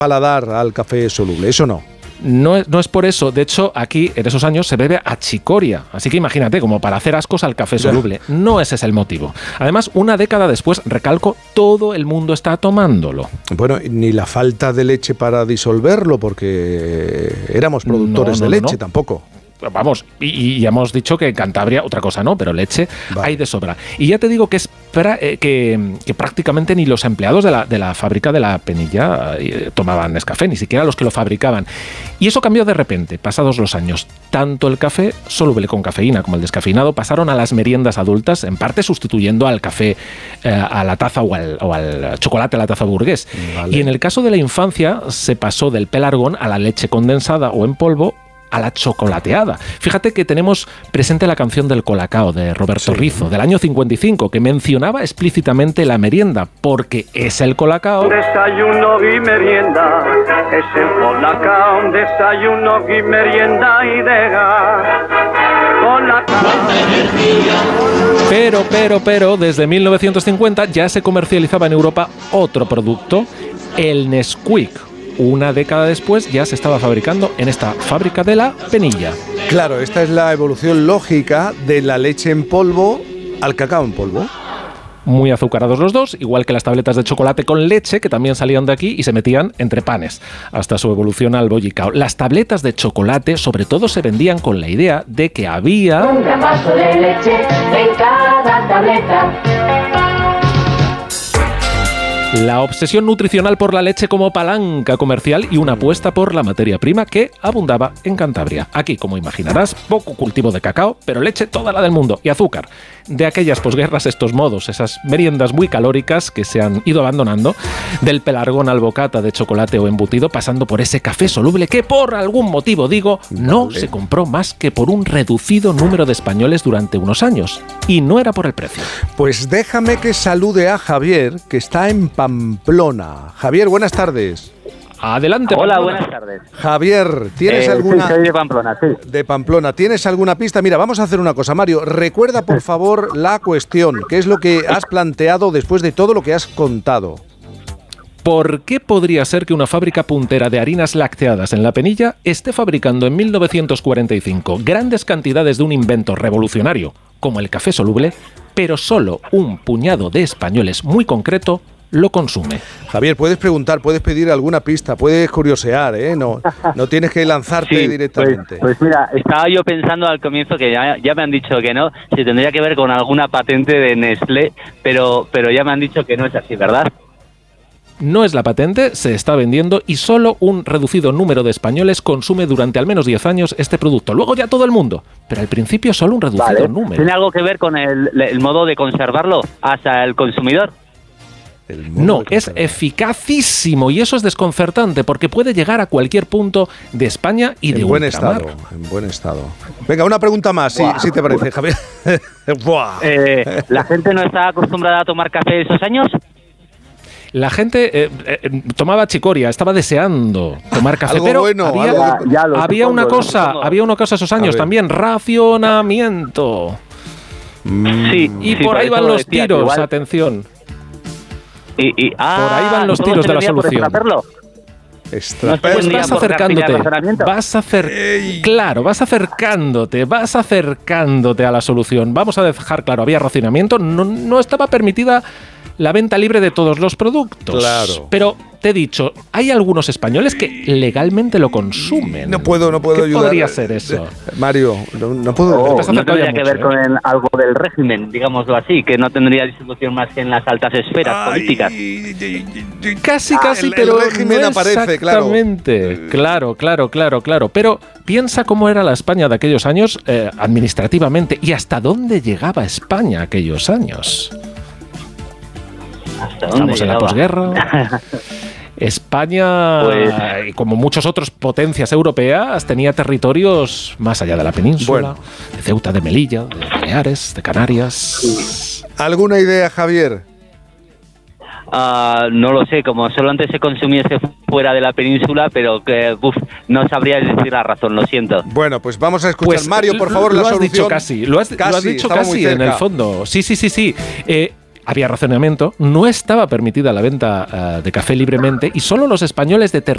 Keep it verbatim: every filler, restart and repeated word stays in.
paladar al café soluble, ¿eso no? No es, no es por eso. De hecho, aquí en esos años se bebe achicoria. Así que imagínate, como para hacer ascos al café soluble. No ese es el motivo. Además, una década después, recalco, todo el mundo está tomándolo. Bueno, ni la falta de leche para disolverlo, porque éramos productores no, no, de leche, no, no. tampoco. Vamos, y, y ya hemos dicho que en Cantabria, otra cosa no, pero leche vale. hay de sobra. Y ya te digo que es pra, eh, que, que prácticamente ni los empleados de la, de la fábrica de la Penilla eh, tomaban Nescafé, ni siquiera los que lo fabricaban. Y eso cambió de repente, pasados los años. Tanto el café soluble con cafeína como el descafeinado pasaron a las meriendas adultas, en parte sustituyendo al café eh, a la taza o al, o al chocolate a la taza burgués. Vale. Y en el caso de la infancia se pasó del pelargón a la leche condensada o en polvo, a la chocolateada. Fíjate que tenemos presente la canción del Colacao de Roberto sí. Rizo, del año cincuenta y cinco, que mencionaba explícitamente la merienda, porque es el Colacao. Desayuno y merienda, es el Colacao, desayuno y merienda y deja Colacao. Pero, pero, pero, desde mil novecientos cincuenta ya se comercializaba en Europa otro producto, el Nesquik. Una década después ya se estaba fabricando en esta fábrica de la Penilla. Claro, esta es la evolución lógica de la leche en polvo al cacao en polvo. Muy azucarados los dos, igual que las tabletas de chocolate con leche, que también salían de aquí y se metían entre panes, hasta su evolución al bollicao. Las tabletas de chocolate sobre todo se vendían con la idea de que había un gran vaso de leche en cada tableta. La obsesión nutricional por la leche como palanca comercial y una apuesta por la materia prima que abundaba en Cantabria. Aquí, como imaginarás, poco cultivo de cacao, pero leche toda la del mundo y azúcar. De aquellas posguerras estos modos, esas meriendas muy calóricas que se han ido abandonando, del pelargón al bocata de chocolate o embutido, pasando por ese café soluble que por algún motivo, digo, no vale. se compró más que por un reducido número de españoles durante unos años. Y no era por el precio. Pues déjame que salude a Javier, que está en Pamplona. Javier, buenas tardes. Adelante. Hola, Pamplona. buenas tardes. Javier, ¿tienes eh, alguna...? Sí, soy de Pamplona, sí. De Pamplona. ¿Tienes alguna pista? Mira, vamos a hacer una cosa, Mario. Recuerda, por favor, la cuestión. ¿Qué es lo que has planteado después de todo lo que has contado? ¿Por qué podría ser que una fábrica puntera de harinas lácteadas en La Penilla esté fabricando en mil novecientos cuarenta y cinco grandes cantidades de un invento revolucionario, como el café soluble, pero solo un puñado de españoles muy concreto lo consume? Javier, puedes preguntar, puedes pedir alguna pista, puedes curiosear, ¿eh? No, no tienes que lanzarte sí, directamente. Pues, pues mira, estaba yo pensando al comienzo que ya, ya me han dicho que no, si tendría que ver con alguna patente de Nestlé, pero, pero ya me han dicho que no es así, ¿verdad? No es la patente, se está vendiendo y solo un reducido número de españoles consume durante al menos diez años este producto. Luego ya todo el mundo, pero al principio solo un reducido vale. número. ¿Tiene algo que ver con el, el modo de conservarlo hasta el consumidor? No, es eficacísimo y eso es desconcertante porque puede llegar a cualquier punto de España y de buen ultramar. estado, en buen estado. Venga, una pregunta más, si, si te parece, Javier. eh, ¿La gente no está acostumbrada a tomar café esos años? La gente eh, eh, tomaba chicoria, estaba deseando tomar café, algo pero bueno, había, algo... ya, ya había supongo, una cosa, había una cosa esos años también, racionamiento. Sí, y sí, por ahí van los decía, tiros, igual... atención. Y, y, ah, por ahí van los tiros de la solución. Pues vas acercándote, vas acer... claro, vas acercándote, vas acercándote a la solución. Vamos a dejar claro, había racionamiento, no, no estaba permitida la venta libre de todos los productos. Claro. Pero te he dicho, hay algunos españoles que legalmente lo consumen. No puedo, no puedo ¿Qué ayudar. podría ser eso? Mario, no, no puedo. Oh, no tendría mucho, que ver ¿eh? con el, algo del régimen, digámoslo así, que no tendría distribución más que en las altas esferas Ay, políticas. Casi, ah, casi, el, pero el régimen no aparece, exactamente. Claro, claro, claro, claro. Pero piensa cómo era la España de aquellos años eh, administrativamente y hasta dónde llegaba España aquellos años. ¿Hasta dónde Estamos en la posguerra. España, pues, como muchas otras potencias europeas, tenía territorios más allá de la península, bueno. de Ceuta, de Melilla, de Baleares, de Canarias. ¿Alguna idea, Javier? Uh, no lo sé, como solo antes se consumiese fuera de la península, pero que uf, no sabría decir la razón, lo siento. Bueno, pues vamos a escuchar. Pues, Mario, por favor, lo la has solución. Dicho casi, lo has, casi, lo has dicho casi en el fondo. Sí, sí, sí, sí. Eh, Había racionamiento, no estaba permitida la venta uh, de café libremente y solo los españoles de territorio